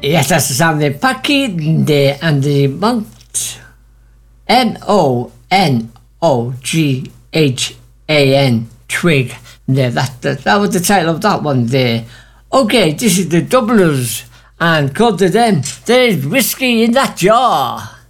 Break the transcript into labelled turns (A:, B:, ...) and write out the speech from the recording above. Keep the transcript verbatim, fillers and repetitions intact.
A: Yes, that's the sound. The Packy the, and the Monk. M O N O G H A N. Twig. There, that, that, that was the title of that one there. Okay, this is the Doublers. And called to them, there's whiskey in that jar.